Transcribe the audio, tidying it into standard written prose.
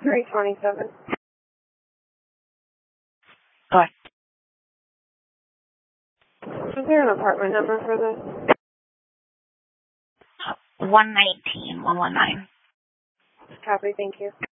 327. Go ahead. Is there an apartment number for this? 119, 119. Copy, thank you.